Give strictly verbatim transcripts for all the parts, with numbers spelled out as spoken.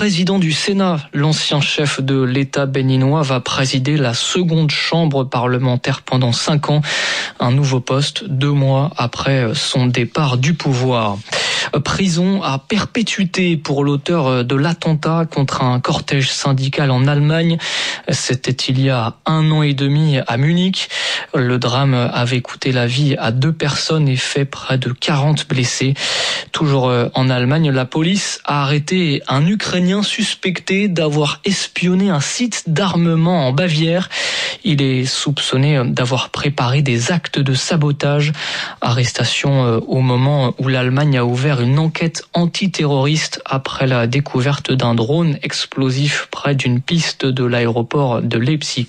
président du Sénat, l'ancien chef de l'État béninois, va présider la seconde chambre parlementaire pendant cinq ans. Un nouveau poste, deux mois après son départ du pouvoir. Prison à perpétuité pour l'auteur de l'attentat contre un cortège syndical en Allemagne. C'était il y a un an et demi à Munich. Le drame avait coûté la vie à deux personnes et fait près de quarante blessés. Toujours en Allemagne, la police a arrêté un Ukrainien suspecté d'avoir espionné un site d'armement en Bavière. Il est soupçonné d'avoir préparé des actes de sabotage. Arrestation au moment où l'Allemagne a ouvert une enquête antiterroriste après la découverte d'un drone explosif près d'une piste de l'aéroport de Leipzig.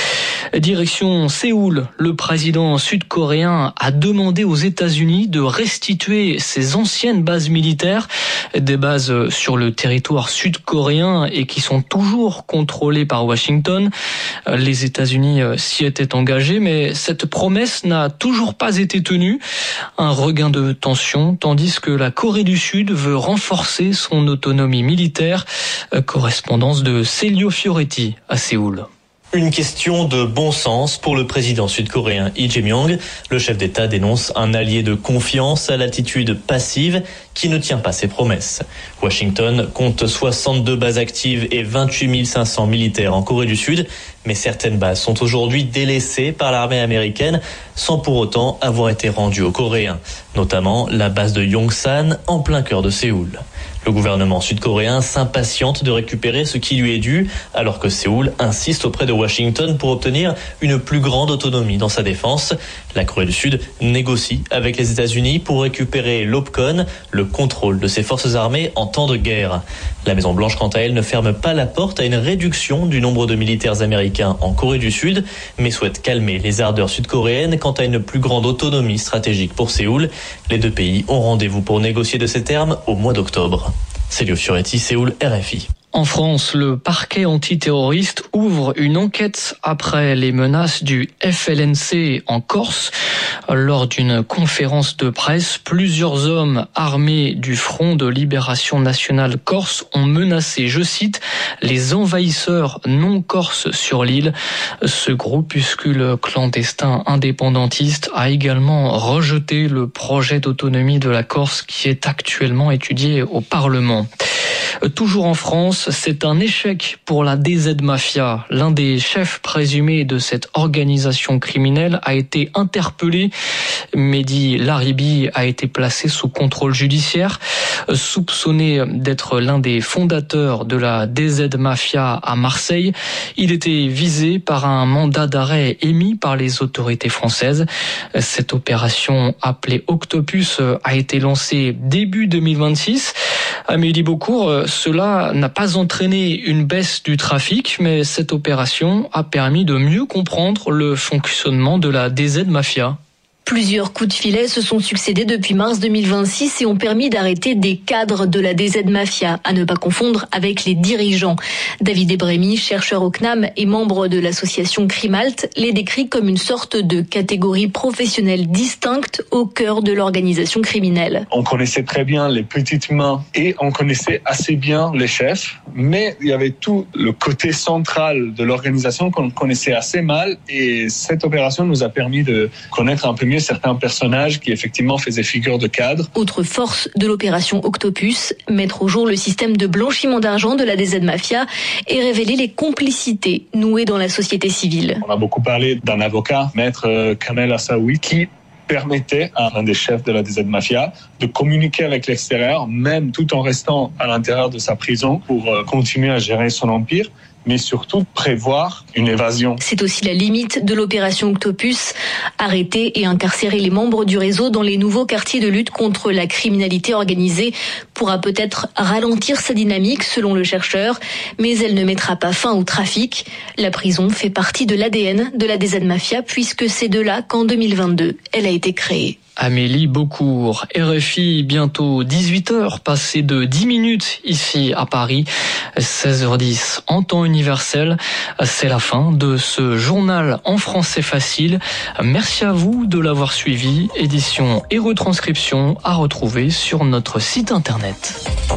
Direction Séoul, le président sud-coréen a demandé aux États-Unis de restituer ses anciennes bases militaires, des bases sur le territoire sud-coréen et qui sont toujours contrôlées par Washington. Les États-Unis s'y étaient engagés, mais cette promesse n'a toujours pas été tenue. Un regain de tension, tandis que la Corée du Sud veut renforcer son autonomie militaire. Correspondance de Célio Fioretti à Séoul. Une question de bon sens pour le président sud-coréen Lee Jae-myung. Le chef d'État dénonce un allié de confiance à l'attitude passive qui ne tient pas ses promesses. Washington compte soixante-deux bases actives et vingt-huit mille cinq cents militaires en Corée du Sud, mais certaines bases sont aujourd'hui délaissées par l'armée américaine sans pour autant avoir été rendues aux Coréens, notamment la base de Yongsan en plein cœur de Séoul. Le gouvernement sud-coréen s'impatiente de récupérer ce qui lui est dû, alors que Séoul insiste auprès de Washington pour obtenir une plus grande autonomie dans sa défense. La Corée du Sud négocie avec les États-Unis pour récupérer l'OPCON, le contrôle de ses forces armées en temps de guerre. La Maison-Blanche, quant à elle, ne ferme pas la porte à une réduction du nombre de militaires américains en Corée du Sud, mais souhaite calmer les ardeurs sud-coréennes quant à une plus grande autonomie stratégique pour Séoul. Les deux pays ont rendez-vous pour négocier de ces termes au mois d'octobre. Célio Fioretti, Séoul, R F I. En France, le parquet antiterroriste ouvre une enquête après les menaces du F L N C en Corse. Lors d'une conférence de presse, plusieurs hommes armés du Front de Libération Nationale Corse ont menacé, je cite, les envahisseurs non corses sur l'île. Ce groupuscule clandestin indépendantiste a également rejeté le projet d'autonomie de la Corse qui est actuellement étudié au Parlement. Toujours en France, c'est un échec pour la D Z Mafia. L'un des chefs présumés de cette organisation criminelle a été interpellé. Mehdi Laribi a été placé sous contrôle judiciaire. Soupçonné d'être l'un des fondateurs de la D Z Mafia à Marseille, il était visé par un mandat d'arrêt émis par les autorités françaises. Cette opération appelée Octopus a été lancée début deux mille vingt-six. Amélie Beaucourt, cela n'a pas entraîné une baisse du trafic, mais cette opération a permis de mieux comprendre le fonctionnement de la D Z Mafia. Plusieurs coups de filet se sont succédés depuis mars deux mille vingt-six et ont permis d'arrêter des cadres de la D Z Mafia, à ne pas confondre avec les dirigeants. David Ebremi, chercheur au C N A M et membre de l'association Crimalt, les décrit comme une sorte de catégorie professionnelle distincte au cœur de l'organisation criminelle. On connaissait très bien les petites mains et on connaissait assez bien les chefs, mais il y avait tout le côté central de l'organisation qu'on connaissait assez mal et cette opération nous a permis de connaître un peu mieux certains personnages qui effectivement faisaient figure de cadre. Autre force de l'opération Octopus, mettre au jour le système de blanchiment d'argent de la D Z Mafia et révéler les complicités nouées dans la société civile. On a beaucoup parlé d'un avocat, maître Kamel Assaoui, qui permettait à un des chefs de la D Z Mafia de communiquer avec l'extérieur, même tout en restant à l'intérieur de sa prison pour continuer à gérer son empire, mais surtout prévoir une évasion. C'est aussi la limite de l'opération Octopus, arrêter et incarcérer les membres du réseau dans les nouveaux quartiers de lutte contre la criminalité organisée pourra peut-être ralentir sa dynamique selon le chercheur, mais elle ne mettra pas fin au trafic. La prison fait partie de l'A D N de la D Z Mafia puisque c'est de là qu'en deux mille vingt-deux, elle a été créée. Amélie Beaucourt, R F I, bientôt dix-huit heures, passé de dix minutes ici à Paris, seize heures dix en temps universel. C'est la fin de ce journal en français facile. Merci à vous de l'avoir suivi. Édition et retranscription à retrouver sur notre site internet.